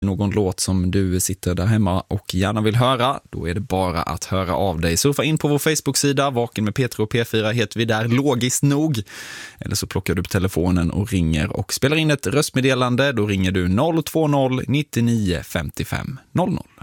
någon låt som du sitter där hemma och gärna vill höra, då är det bara att höra av dig. Surfa in på vår Facebook-sida, Vaken med Peter och P4 heter vi där, logiskt nog. Eller så plockar du upp telefonen och ringer och spelar in ett röstmeddelande. Då ringer du 020 99 55 00.